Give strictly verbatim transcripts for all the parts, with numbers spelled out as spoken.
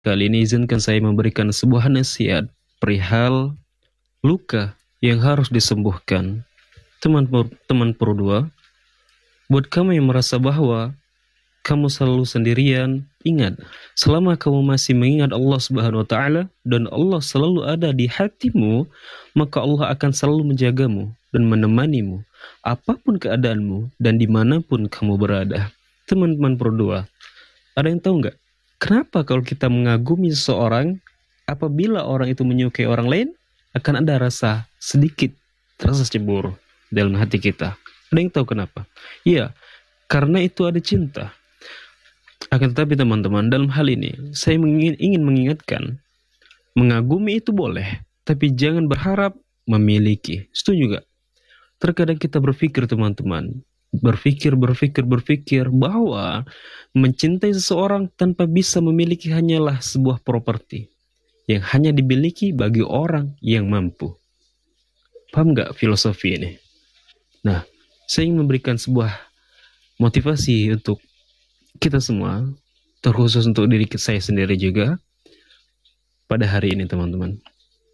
Kali ini izinkan saya memberikan sebuah nasihat perihal luka yang harus disembuhkan. Teman-teman Pro dua, buat kamu yang merasa bahwa kamu selalu sendirian, ingat, selama kamu masih mengingat Allah Subhanahu wa taala dan Allah selalu ada di hatimu, maka Allah akan selalu menjagamu dan menemanimu apapun keadaanmu dan dimanapun kamu berada. Teman-teman Pro dua, ada yang tahu nggak? Kenapa kalau kita mengagumi seseorang, apabila orang itu menyukai orang lain, akan ada rasa sedikit, rasa cemburu dalam hati kita. Ada yang tahu kenapa? Iya, karena itu ada cinta. Akan tetapi teman-teman, dalam hal ini, saya ingin, ingin mengingatkan, mengagumi itu boleh, tapi jangan berharap memiliki. Setuju gak? Terkadang kita berpikir teman-teman, berpikir, berpikir, berpikir bahwa mencintai seseorang tanpa bisa memiliki hanyalah sebuah properti yang hanya dimiliki bagi orang yang mampu. Paham gak filosofi ini? Nah, saya ingin memberikan sebuah motivasi untuk kita semua, terkhusus untuk diri saya sendiri juga, pada hari ini teman-teman.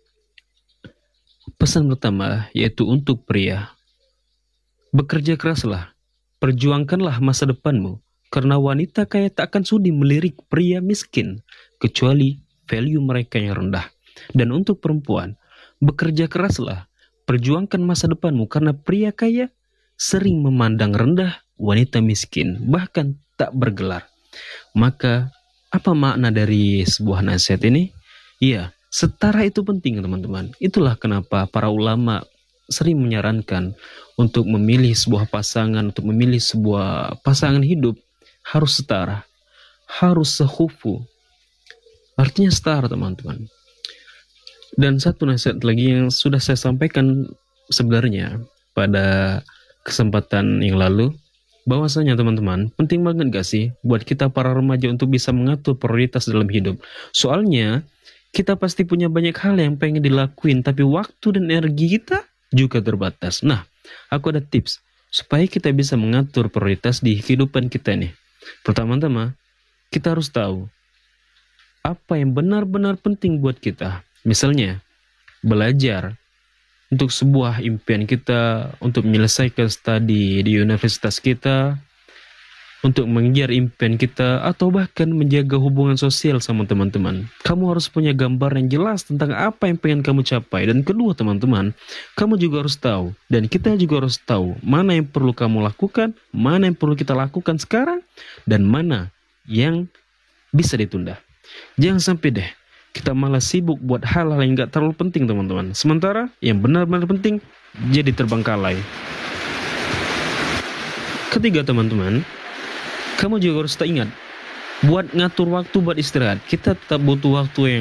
Pesan pertama yaitu untuk pria. Bekerja keraslah, perjuangkanlah masa depanmu, karena wanita kaya tak akan sudi melirik pria miskin, kecuali value mereka yang rendah. Dan untuk perempuan, bekerja keraslah, perjuangkan masa depanmu, karena pria kaya sering memandang rendah wanita miskin, bahkan tak bergelar. Maka, apa makna dari sebuah nasihat ini? Iya, setara itu penting teman-teman. Itulah kenapa para ulama sering menyarankan untuk memilih sebuah pasangan, untuk memilih sebuah pasangan hidup harus setara, harus sehufu. Artinya setara teman-teman. Dan satu nasihat lagi yang sudah saya sampaikan sebenarnya pada kesempatan yang lalu, bahwasanya teman-teman, penting banget gak sih buat kita para remaja untuk bisa mengatur prioritas dalam hidup. Soalnya kita pasti punya banyak hal yang pengen dilakuin, tapi waktu dan energi kita juga terbatas. Nah, aku ada tips supaya kita bisa mengatur prioritas di kehidupan kita nih. Pertama-tama, kita harus tahu apa yang benar-benar penting buat kita. Misalnya, belajar untuk sebuah impian kita, untuk menyelesaikan studi di universitas kita, untuk mengejar impian kita, atau bahkan menjaga hubungan sosial sama teman-teman. Kamu harus punya gambar yang jelas tentang apa yang pengen kamu capai. Dan kedua teman-teman, kamu juga harus tahu, dan kita juga harus tahu, mana yang perlu kamu lakukan, mana yang perlu kita lakukan sekarang, dan mana yang bisa ditunda. Jangan sampai deh kita malah sibuk buat hal-hal yang gak terlalu penting teman-teman. Sementara yang benar-benar penting jadi terbengkalai. Ketiga teman-teman, kamu juga harus tak ingat, buat ngatur waktu buat istirahat. Kita tetap butuh waktu yang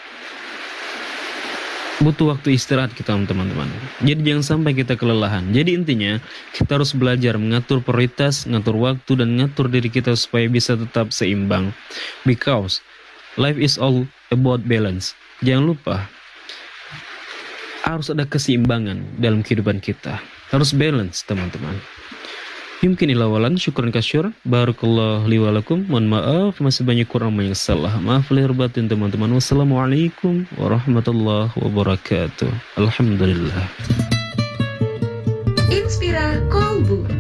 butuh waktu istirahat kita teman-teman. Jadi jangan sampai kita kelelahan. Jadi intinya kita harus belajar mengatur prioritas, ngatur waktu, dan ngatur diri kita supaya bisa tetap seimbang. Because life is all about balance. Jangan lupa, harus ada keseimbangan dalam kehidupan kita. Harus balance teman-teman. Mungkin ilawalan, syukran kasyur. Barakallahu li walakum. Mohon maaf masih banyak kurang yang salah. Maaf lahir batin teman-teman. Wassalamualaikum warahmatullahi wabarakatuh. Alhamdulillah. Inspira Kolbu.